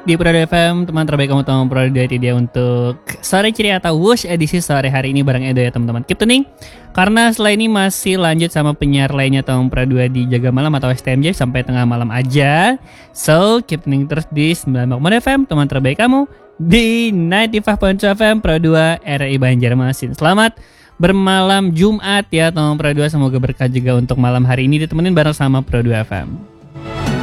di Pro 2 FM, teman terbaik kamu teman Pro 2 dia untuk sore ceria atau Wush edisi sore hari ini bareng Edo ya teman-teman. Keep tuning karena setelah ini masih lanjut sama penyiar lainnya teman Pro 2 di Jaga Malam atau STMJ sampai tengah malam aja. So keep tuning terus di 90.4 FM, teman terbaik kamu di 95.2 FM Pro 2 RI Banjarmasin. Selamat bermalam Jumat ya teman Pro 2, semoga berkah juga untuk malam hari ini ditemenin bareng sama Pro 2 FM.